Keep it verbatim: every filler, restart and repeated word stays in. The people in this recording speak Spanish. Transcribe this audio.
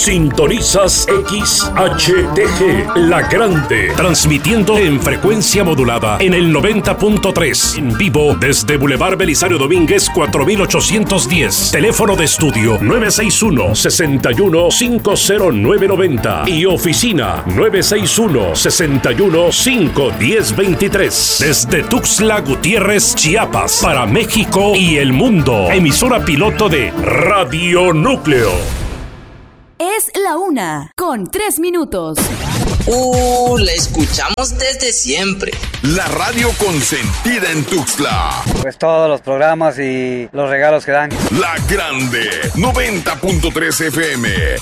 Sintonizas X H T G, La Grande, transmitiendo en frecuencia modulada en el noventa punto tres, en vivo desde Boulevard Belisario Domínguez cuatro mil ochocientos diez. Teléfono de estudio nueve seis uno, seis uno, cinco cero nueve nueve cero y oficina nueve seis uno, seis uno, cinco uno cero dos tres. Desde Tuxtla Gutiérrez, Chiapas, para México y el mundo. Emisora piloto de Radio Núcleo. Es la una, con tres minutos. Uh, la escuchamos desde siempre. La radio consentida en Tuxtla. Pues todos los programas y los regalos que dan. La Grande, noventa punto tres F M.